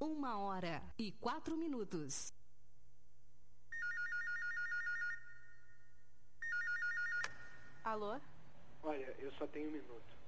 1h04. Alô? Olha, eu só tenho 1 minuto.